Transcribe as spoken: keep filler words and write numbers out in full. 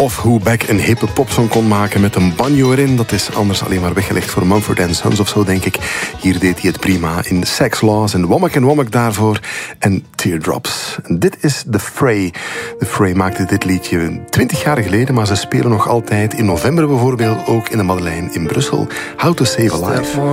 Of hoe Beck een hippe popsong kon maken met een banjo erin. Dat is anders alleen maar weggelegd voor Mumford and Sons of zo, denk ik. Hier deed hij het prima in Sex Laws en Womack and Womack daarvoor. En Teardrops. En dit is The Fray. The Fray maakte dit liedje twintig jaar geleden, maar ze spelen nog altijd in november bijvoorbeeld ook in de Madeleine in Brussel. How to Save a Life.